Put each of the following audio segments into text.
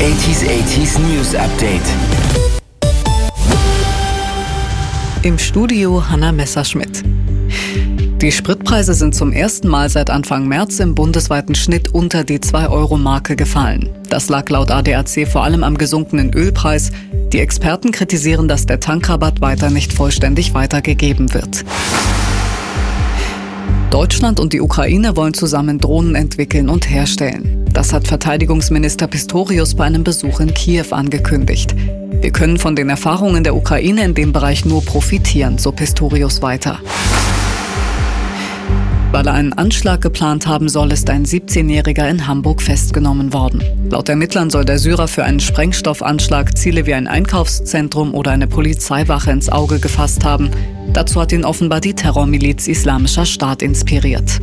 80s News Update. Im Studio Hanna Messerschmidt. Die Spritpreise sind zum ersten Mal seit Anfang März im bundesweiten Schnitt unter die 2-Euro-Marke gefallen. Das lag laut ADAC vor allem am gesunkenen Ölpreis. Die Experten kritisieren, dass der Tankrabatt weiter nicht vollständig weitergegeben wird. Deutschland und die Ukraine wollen zusammen Drohnen entwickeln und herstellen. Das hat Verteidigungsminister Pistorius bei einem Besuch in Kiew angekündigt. Wir können von den Erfahrungen der Ukraine in dem Bereich nur profitieren, so Pistorius weiter. Weil er einen Anschlag geplant haben soll, ist ein 17-Jähriger in Hamburg festgenommen worden. Laut Ermittlern soll der Syrer für einen Sprengstoffanschlag Ziele wie ein Einkaufszentrum oder eine Polizeiwache ins Auge gefasst haben. Dazu hat ihn offenbar die Terrormiliz Islamischer Staat inspiriert.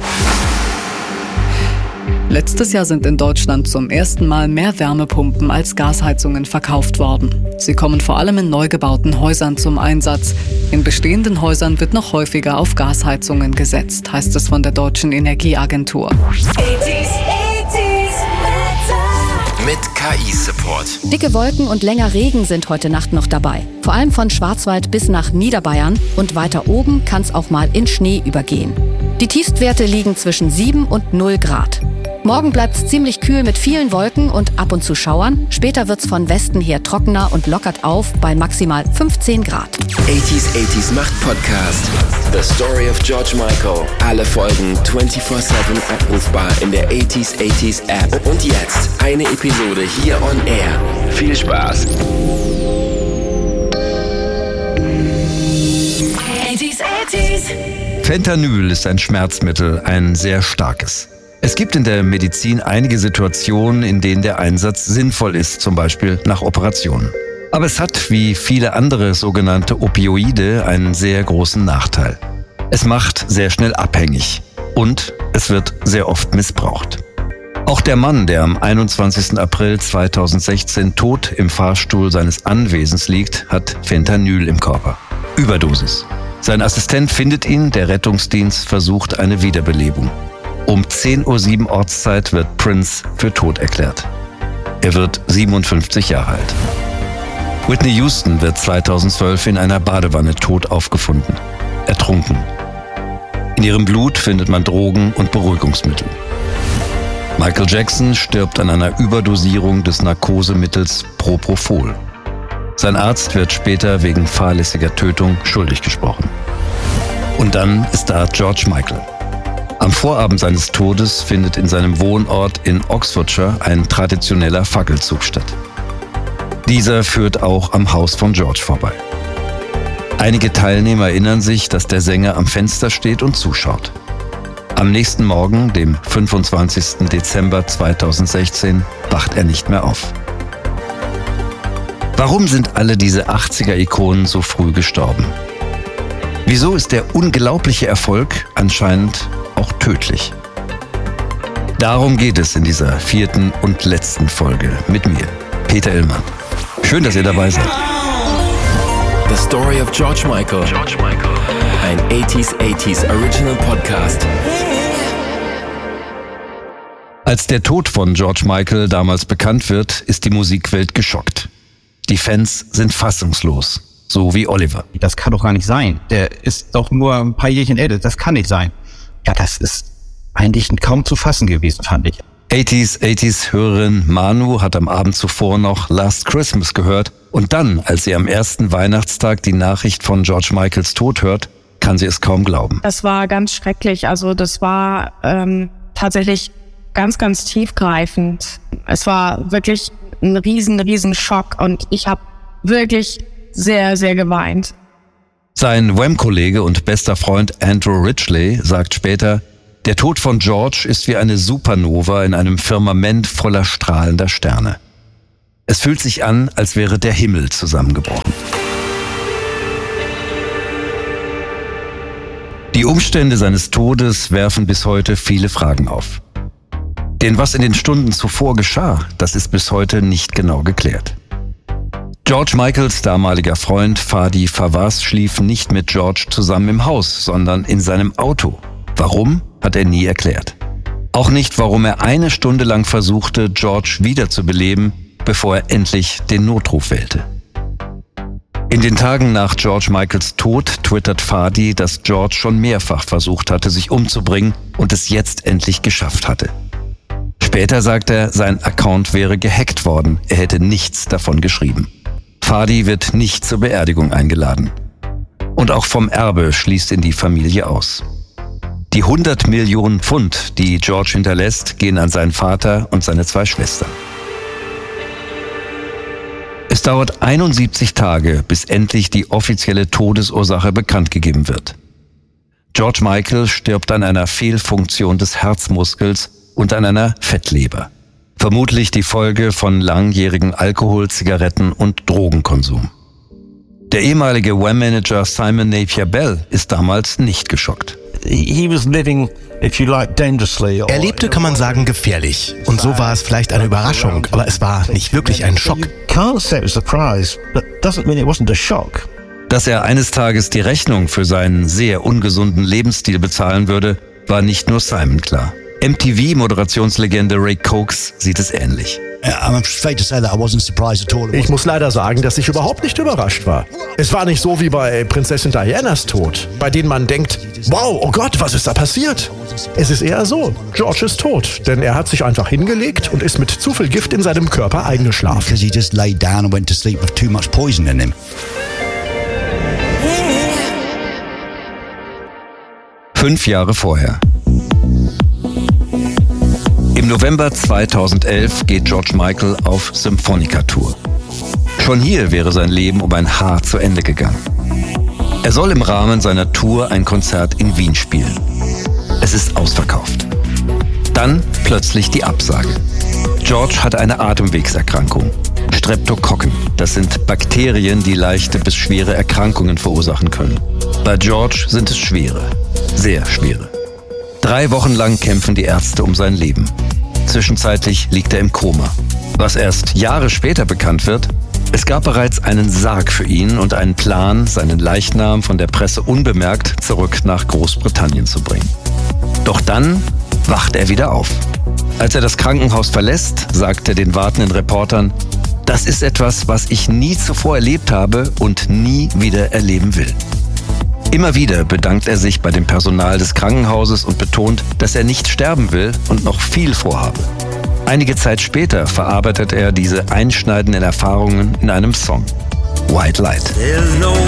Letztes Jahr sind in Deutschland zum ersten Mal mehr Wärmepumpen als Gasheizungen verkauft worden. Sie kommen vor allem in neu gebauten Häusern zum Einsatz. In bestehenden Häusern wird noch häufiger auf Gasheizungen gesetzt, heißt es von der Deutschen Energieagentur. 80s mit KI-Support. Dicke Wolken und länger Regen sind heute Nacht noch dabei. Vor allem von Schwarzwald bis nach Niederbayern und weiter oben kann es auch mal in Schnee übergehen. Die Tiefstwerte liegen zwischen 7 und 0 Grad. Morgen bleibt es ziemlich kühl mit vielen Wolken und ab und zu Schauern. Später wird es von Westen her trockener und lockert auf bei maximal 15 Grad. 80s macht Podcast. The Story of George Michael. Alle Folgen 24/7 abrufbar in der 80s App. Und jetzt eine Episode hier on air. Viel Spaß. 80s. Fentanyl ist ein Schmerzmittel, ein sehr starkes. Es gibt in der Medizin einige Situationen, in denen der Einsatz sinnvoll ist, zum Beispiel nach Operationen. Aber es hat, wie viele andere sogenannte Opioide, einen sehr großen Nachteil. Es macht sehr schnell abhängig und es wird sehr oft missbraucht. Auch der Mann, der am 21. April 2016 tot im Fahrstuhl seines Anwesens liegt, hat Fentanyl im Körper. Überdosis. Sein Assistent findet ihn, der Rettungsdienst versucht eine Wiederbelebung. Um 10:07 Uhr Ortszeit wird Prince für tot erklärt. Er wird 57 Jahre alt. Whitney Houston wird 2012 in einer Badewanne tot aufgefunden, ertrunken. In ihrem Blut findet man Drogen und Beruhigungsmittel. Michael Jackson stirbt an einer Überdosierung des Narkosemittels Propofol. Sein Arzt wird später wegen fahrlässiger Tötung schuldig gesprochen. Und dann ist da George Michael. Am Vorabend seines Todes findet in seinem Wohnort in Oxfordshire ein traditioneller Fackelzug statt. Dieser führt auch am Haus von George vorbei. Einige Teilnehmer erinnern sich, dass der Sänger am Fenster steht und zuschaut. Am nächsten Morgen, dem 25. Dezember 2016, wacht er nicht mehr auf. Warum sind alle diese 80er-Ikonen so früh gestorben? Wieso ist der unglaubliche Erfolg anscheinend auch tödlich? Darum geht es in dieser 4. und letzten Folge mit mir, Peter Illmann. Schön, dass ihr dabei seid. The Story of George Michael. Ein 80s Original Podcast. Als der Tod von George Michael damals bekannt wird, ist die Musikwelt geschockt. Die Fans sind fassungslos, so wie Oliver. Das kann doch gar nicht sein. Der ist doch nur ein paar Jährchen älter. Das kann nicht sein. Ja, das ist eigentlich kaum zu fassen gewesen, fand ich. 80s-Hörerin Manu hat am Abend zuvor noch Last Christmas gehört. Und dann, als sie am ersten Weihnachtstag die Nachricht von George Michaels Tod hört, kann sie es kaum glauben. Das war ganz schrecklich. Also das war tatsächlich ganz, ganz tiefgreifend. Es war wirklich ein riesen Schock und ich habe wirklich sehr, sehr geweint. Sein Wham-Kollege und bester Freund Andrew Ridgeley sagt später, der Tod von George ist wie eine Supernova in einem Firmament voller strahlender Sterne. Es fühlt sich an, als wäre der Himmel zusammengebrochen. Die Umstände seines Todes werfen bis heute viele Fragen auf. Denn was in den Stunden zuvor geschah, das ist bis heute nicht genau geklärt. George Michaels damaliger Freund Fadi Fawaz schlief nicht mit George zusammen im Haus, sondern in seinem Auto. Warum, hat er nie erklärt. Auch nicht, warum er 1 Stunde lang versuchte, George wiederzubeleben, bevor er endlich den Notruf wählte. In den Tagen nach George Michaels Tod twittert Fadi, dass George schon mehrfach versucht hatte, sich umzubringen und es jetzt endlich geschafft hatte. Später sagt er, sein Account wäre gehackt worden, er hätte nichts davon geschrieben. Fadi wird nicht zur Beerdigung eingeladen. Und auch vom Erbe schließt ihn die Familie aus. Die 100 Millionen Pfund, die George hinterlässt, gehen an seinen Vater und seine 2 Schwestern. Es dauert 71 Tage, bis endlich die offizielle Todesursache bekannt gegeben wird. George Michael stirbt an einer Fehlfunktion des Herzmuskels und an einer Fettleber. Vermutlich die Folge von langjährigen Alkohol-, Zigaretten- und Drogenkonsum. Der ehemalige Wham-Manager Simon Napier Bell ist damals nicht geschockt. Er lebte, kann man sagen, gefährlich. Und so war es vielleicht eine Überraschung, aber es war nicht wirklich ein Schock. Dass er eines Tages die Rechnung für seinen sehr ungesunden Lebensstil bezahlen würde, war nicht nur Simon klar. MTV-Moderationslegende Ray Cox sieht es ähnlich. Ich muss leider sagen, dass ich überhaupt nicht überrascht war. Es war nicht so wie bei Prinzessin Dianas Tod, bei denen man denkt, wow, oh Gott, was ist da passiert? Es ist eher so, George ist tot, denn er hat sich einfach hingelegt und ist mit zu viel Gift in seinem Körper eingeschlafen. 5 Jahre vorher. Im November 2011 geht George Michael auf Symphonica-Tour. Schon hier wäre sein Leben um ein Haar zu Ende gegangen. Er soll im Rahmen seiner Tour ein Konzert in Wien spielen. Es ist ausverkauft. Dann plötzlich die Absage. George hat eine Atemwegserkrankung. Streptokokken. Das sind Bakterien, die leichte bis schwere Erkrankungen verursachen können. Bei George sind es schwere. Sehr schwere. 3 Wochen lang kämpfen die Ärzte um sein Leben. Zwischenzeitlich liegt er im Koma. Was erst Jahre später bekannt wird, es gab bereits einen Sarg für ihn und einen Plan, seinen Leichnam von der Presse unbemerkt zurück nach Großbritannien zu bringen. Doch dann wacht er wieder auf. Als er das Krankenhaus verlässt, sagt er den wartenden Reportern, das ist etwas, was ich nie zuvor erlebt habe und nie wieder erleben will. Immer wieder bedankt er sich bei dem Personal des Krankenhauses und betont, dass er nicht sterben will und noch viel vorhabe. Einige Zeit später verarbeitet er diese einschneidenden Erfahrungen in einem Song, White Light. There's no